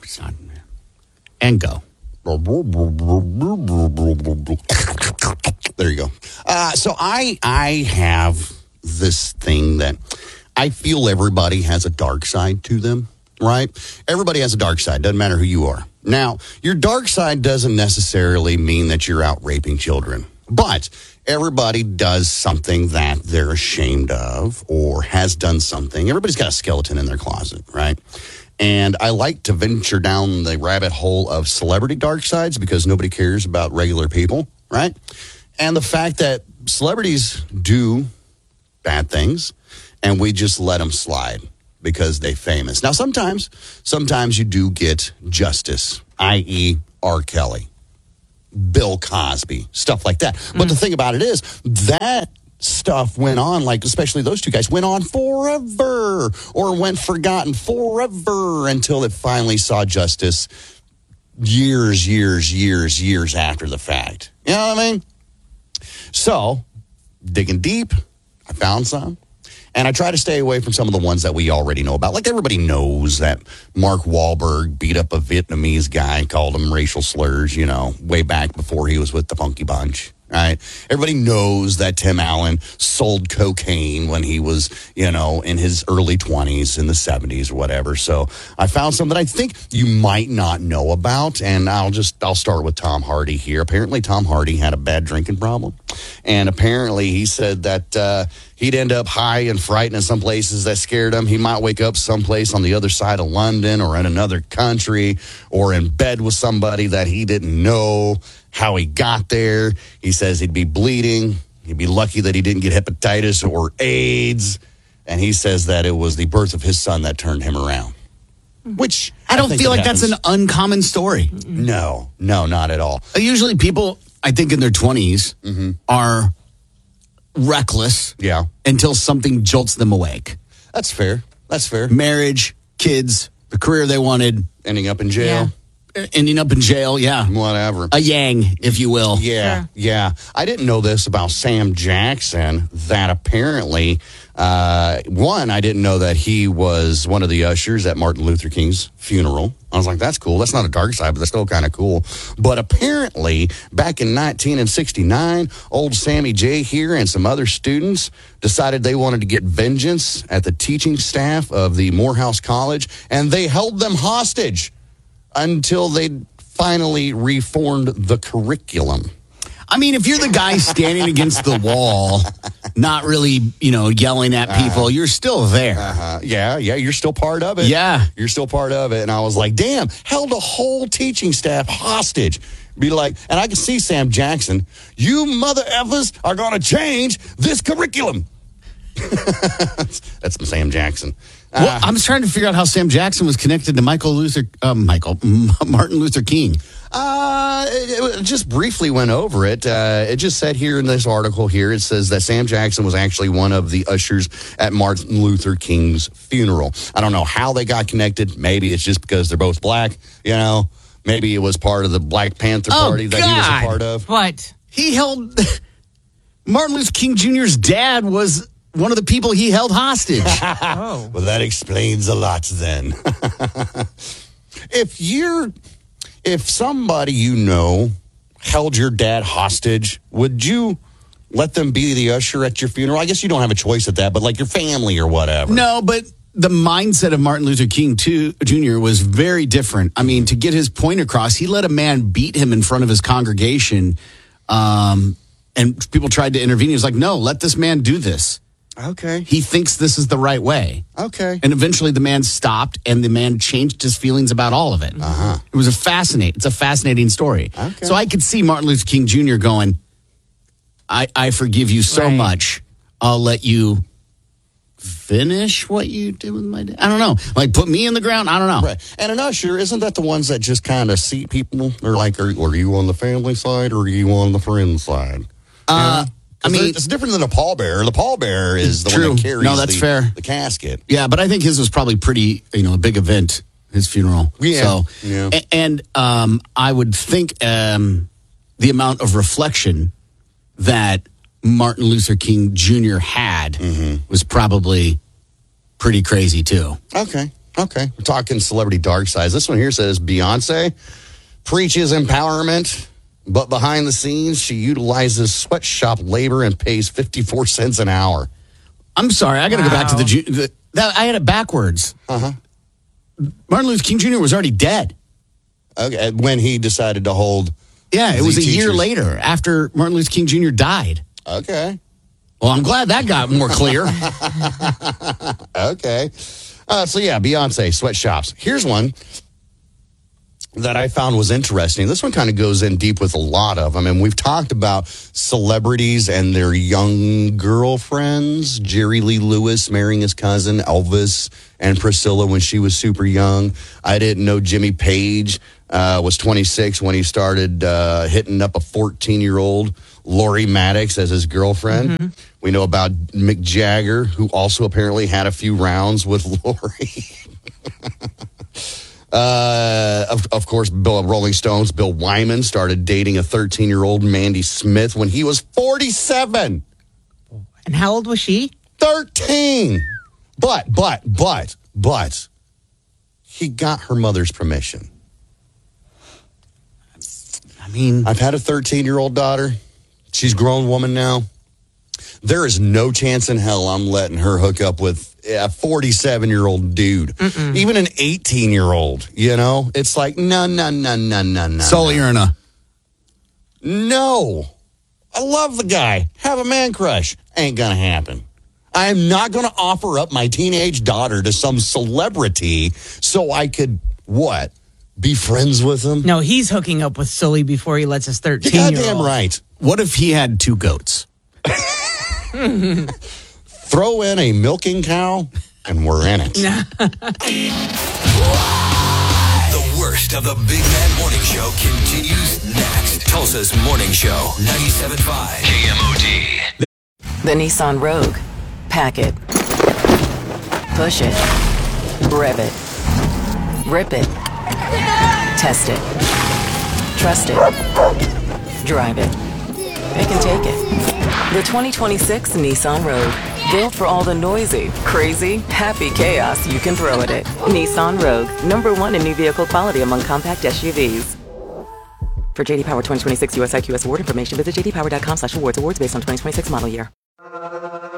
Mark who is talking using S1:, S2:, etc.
S1: son. And go.
S2: There you go. So I have this thing that I feel everybody has a dark side to them, right? Everybody has a dark side. Doesn't matter who you are. Now, your dark side doesn't necessarily mean that you're out raping children, but everybody does something that they're ashamed of or has done something. Everybody's got a skeleton in their closet, right? And I like to venture down the rabbit hole of celebrity dark sides because nobody cares about regular people, right? And the fact that celebrities do bad things and we just let them slide because they're famous. Now, sometimes you do get justice, i.e. R. Kelly, Bill Cosby, stuff like that. But the thing about it is that stuff went on, like especially those two guys, went on forever or went forgotten forever until it finally saw justice years after the fact. You know what I mean? So, digging deep, I found some. And I try to stay away from some of the ones that we already know about. Like everybody knows that Mark Wahlberg beat up a Vietnamese guy, called him racial slurs, you know, way back before he was with the Funky Bunch. Right? Everybody knows that Tim Allen sold cocaine when he was, you know, in his early 20s, in the 70s or whatever. So I found some that I think you might not know about, and I'll start with Tom Hardy here. Apparently, Tom Hardy had a bad drinking problem, and apparently he said that he'd end up high and frightened in some places that scared him. He might wake up someplace on the other side of London or in another country or in bed with somebody that he didn't know how he got there. He says he'd be bleeding. He'd be lucky that he didn't get hepatitis or AIDS. And he says that it was the birth of his son that turned him around. Which
S1: I don't feel like that's an uncommon story.
S2: No, not at all.
S1: Usually people, I think in their 20s, are reckless until something jolts them awake.
S2: That's fair.
S1: Marriage, kids, the career they wanted.
S2: Ending up in jail. Whatever.
S1: A yang, if you will.
S2: Yeah. I didn't know this about Sam Jackson, that apparently, I didn't know that he was one of the ushers at Martin Luther King's funeral. I was like, that's cool. That's not a dark side, but that's still kind of cool. But apparently, back in 1969, old Sammy J here and some other students decided they wanted to get vengeance at the teaching staff of the Morehouse College, and they held them hostage until they finally reformed the curriculum.
S1: I mean, if you're the guy standing against the wall, not really, yelling at people, you're still there.
S2: Yeah, you're still part of it.
S1: Yeah.
S2: You're still part of it. And I was like, damn, held a whole teaching staff hostage. Be like, and I can see Sam Jackson, you mother effers are going to change this curriculum. That's Sam Jackson.
S1: Well, I'm trying to figure out how Sam Jackson was connected to Martin Luther King.
S2: It just briefly went over it. It just said here in this article here, it says that Sam Jackson was actually one of the ushers at Martin Luther King's funeral. I don't know how they got connected. Maybe it's just because they're both black, Maybe it was part of the Black Panther Party that he was a part of.
S3: What?
S1: He held... Martin Luther King Jr.'s dad was one of the people he held hostage.
S2: Well, that explains a lot then. If somebody held your dad hostage, would you let them be the usher at your funeral? I guess you don't have a choice at that, but like your family or whatever.
S1: No, but the mindset of Martin Luther King Jr. was very different. I mean, to get his point across, he let a man beat him in front of his congregation, and people tried to intervene. He was like, no, let this man do this.
S2: Okay.
S1: He thinks this is the right way.
S2: Okay.
S1: And eventually the man stopped, and the man changed his feelings about all of it. It was it's a fascinating story.
S2: Okay.
S1: So I could see Martin Luther King Jr. going, I forgive you so much. I'll let you finish what you did with my dad. I don't know. Like, put me in the ground? I don't know.
S2: Right. And an usher, isn't that the ones that just kind of seat people? They're like, are you on the family side or are you on the friend side? I mean, it's different than a pallbearer. The pallbearer is the one that carries the casket.
S1: Yeah, but I think his was probably pretty, a big event, his funeral.
S2: Yeah.
S1: So, and I would think the amount of reflection that Martin Luther King Jr. had was probably pretty crazy, too.
S2: Okay. Okay, we're talking celebrity dark sides. This one here says Beyonce preaches empowerment, but behind the scenes, she utilizes sweatshop labor and pays 54 cents an hour.
S1: I'm sorry, I got to go back to I had it backwards.
S2: Uh-huh.
S1: Martin Luther King Jr. was already dead.
S2: Okay, when he decided to hold.
S1: Yeah, it was a year
S2: teachers.
S1: later after Martin Luther King Jr. died.
S2: Okay.
S1: Well, I'm glad that got more clear.
S2: Okay. So, yeah, Beyonce, sweatshops. Here's one that I found was interesting. This one kind of goes in deep with a lot of them. And we've talked about celebrities and their young girlfriends. Jerry Lee Lewis marrying his cousin, Elvis, and Priscilla when she was super young. I didn't know Jimmy Page was 26 when he started hitting up a 14-year-old Lori Maddox as his girlfriend. Mm-hmm. We know about Mick Jagger, who also apparently had a few rounds with Lori. Of course, Rolling Stones, Bill Wyman started dating a 13-year-old Mandy Smith when he was 47.
S3: And how old was she?
S2: 13. But he got her mother's permission.
S1: I mean,
S2: I've had a 13-year-old daughter. She's a grown woman now. There is no chance in hell I'm letting her hook up with a 47-year-old dude. Mm-mm. Even an 18-year-old, you know? It's like, no.
S1: Sully Erna.
S2: No. I love the guy. Have a man crush. Ain't gonna happen. I am not gonna offer up my teenage daughter to some celebrity so I could, what? Be friends with him?
S3: No, he's hooking up with Sully before he lets his 13-year-old.
S2: You're goddamn right.
S1: What if he had two goats?
S2: Throw in a milking cow, and we're in it.
S4: The worst of the Big Man Morning Show continues next. Tulsa's Morning Show, 97.5 KMOD.
S5: The Nissan Rogue. Pack it. Push it. Rev it. Rip it. Test it. Trust it. Drive it. It can take it. The 2026 Nissan Rogue. Built for all the noisy, crazy, happy chaos you can throw at it. Nissan Rogue. #1 in new vehicle quality among compact SUVs. For JD Power 2026 US IQS award information, visit jdpower.com/awards. Awards based on 2026 model year.